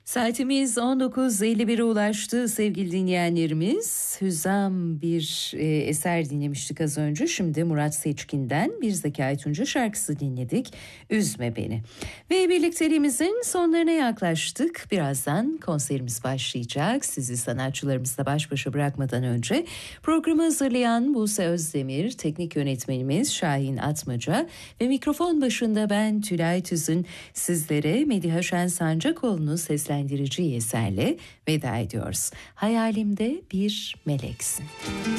Saatimiz 19.51'e ulaştı sevgili dinleyenlerimiz. Hüzzam bir eser dinlemiştik az önce. Şimdi Murat Seçkin'den bir Zekai Tunca şarkısı dinledik. Üzme Beni. Ve birlikteliğimizin sonlarına yaklaştık. Birazdan konserimiz başlayacak. Sizi sanatçılarımızla baş başa bırakmadan önce programı hazırlayan Buse Özdemir, teknik yönetmenimiz Şahin Atmaca ve mikrofon başında ben Tülay Tüzün sizlere Mediha Şen Sancakoğlu'nu seslendirici eserle veda ediyoruz. Hayalimde bir meleksin.